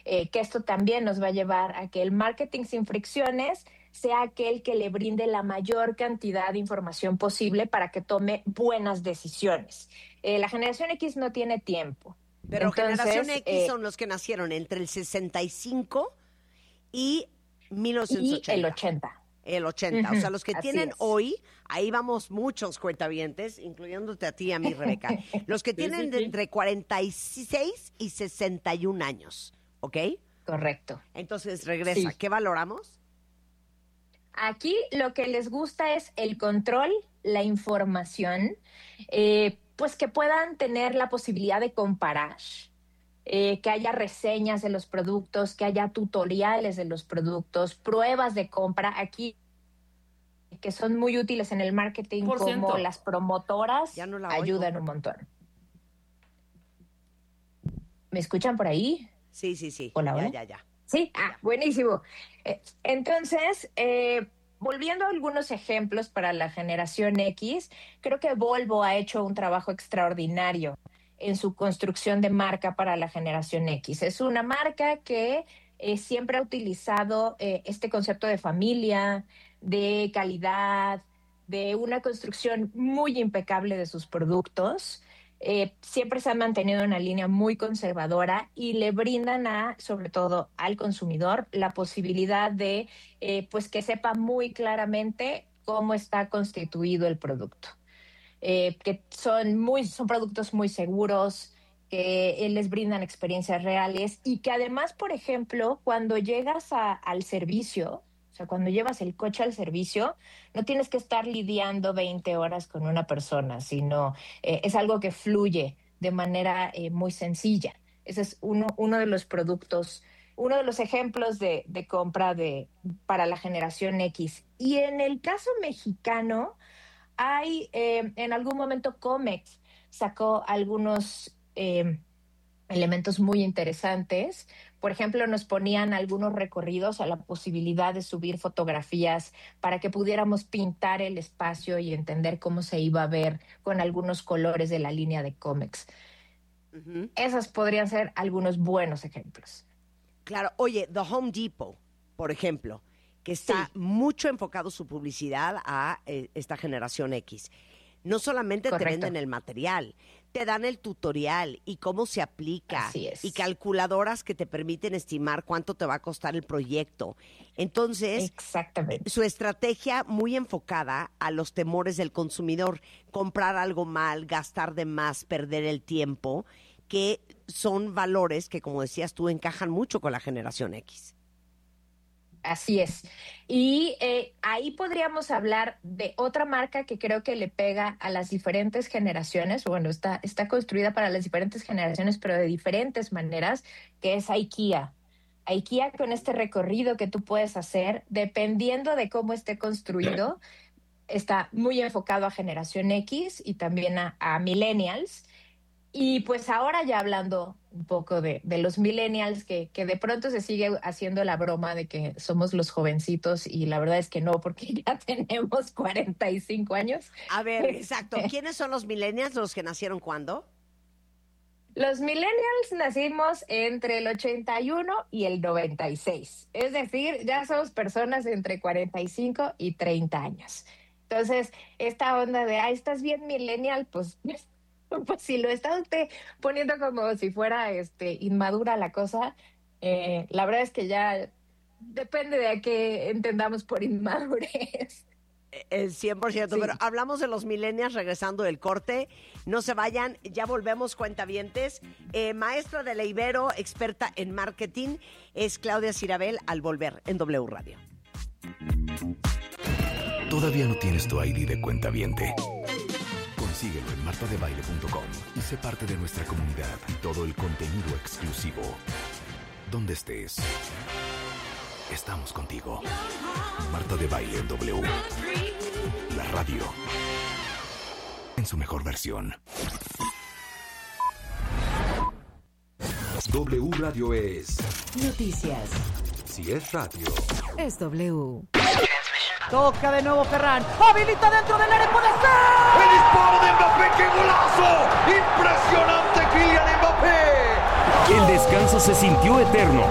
que esto también nos va a llevar a que el marketing sin fricciones sea aquel que le brinde la mayor cantidad de información posible para que tome buenas decisiones. La generación X no tiene tiempo. Pero Entonces, generación X son los que nacieron entre el 65 y 1980. Y el 80. El 80. O sea, los que Así tienen es. hoy, ahí vamos muchos cuentavientes, incluyéndote a ti y a mí, Rebeca. Los que tienen de entre 46 y 61 años, ¿ok? Correcto. Entonces, regresa. Sí. ¿Qué valoramos? Aquí lo que les gusta es el control, la información, pues que puedan tener la posibilidad de comparar, que haya reseñas de los productos, que haya tutoriales de los productos, pruebas de compra. Aquí que son muy útiles en el marketing, como las promotoras, Ya no la ayudan oigo. un montón. ¿Me escuchan por ahí? Sí, sí, sí. Hola, hola. Ya. Sí, buenísimo. Entonces, volviendo a algunos ejemplos para la generación X, creo que Volvo ha hecho un trabajo extraordinario en su construcción de marca para la generación X. Es una marca que siempre ha utilizado este concepto de familia, de calidad, de una construcción muy impecable de sus productos. Siempre se han mantenido una línea muy conservadora y le brindan sobre todo al consumidor, la posibilidad de pues que sepa muy claramente cómo está constituido el producto. Que son productos muy seguros, que les brindan experiencias reales y que además, por ejemplo, cuando llegas al servicio, o sea, cuando llevas el coche al servicio, no tienes que estar lidiando 20 horas con una persona, sino es algo que fluye de manera muy sencilla. Ese es uno de los productos, uno de los ejemplos de compra para la generación X. Y en el caso mexicano, hay en algún momento Comex sacó algunos elementos muy interesantes. Por ejemplo, nos ponían algunos recorridos a la posibilidad de subir fotografías para que pudiéramos pintar el espacio y entender cómo se iba a ver con algunos colores de la línea de Comex. Uh-huh. Esos podrían ser algunos buenos ejemplos. Claro. Oye, The Home Depot, por ejemplo, que está mucho enfocado su publicidad a esta generación X. No solamente Correcto. te venden el material, te dan el tutorial y cómo se aplica. Así es. Y calculadoras que te permiten estimar cuánto te va a costar el proyecto. Entonces, exactamente, su estrategia muy enfocada a los temores del consumidor, comprar algo mal, gastar de más, perder el tiempo, que son valores que, como decías tú, encajan mucho con la generación X. Así es. Y ahí podríamos hablar de otra marca que creo que le pega a las diferentes generaciones. Bueno, está construida para las diferentes generaciones, pero de diferentes maneras, que es IKEA. IKEA, con este recorrido que tú puedes hacer, dependiendo de cómo esté construido, está muy enfocado a generación X y también a millennials. Y pues ahora ya hablando un poco de los millennials, que de pronto se sigue haciendo la broma de que somos los jovencitos, y la verdad es que no, porque ya tenemos 45 años. A ver, exacto. ¿Quiénes son los millennials, los que nacieron cuándo? Los millennials nacimos entre el 81 y el 96. Es decir, ya somos personas entre 45 y 30 años. Entonces, esta onda de, ¿estás bien millennial? Pues si lo está usted poniendo como si fuera inmadura la cosa, la verdad es que ya depende de a qué entendamos por inmadurez. El 100%, sí. Pero hablamos de los millennials regresando del corte. No se vayan, ya volvemos, cuentavientes. Maestra de la Ibero, experta en marketing, es Claudia Cirabel, al volver en W Radio. ¿Todavía no tienes tu ID de cuentaviente? Consíguelo en martadebaile.com y sé parte de nuestra comunidad y todo el contenido exclusivo. Donde estés, estamos contigo. Marta de Baile en W. La radio en su mejor versión. W Radio es noticias. Si es radio, es W. Toca de nuevo Ferran. Habilita dentro del área, puede ser. El disparo de Mbappé, qué golazo. Impresionante, Kylian Mbappé. El descanso se sintió eterno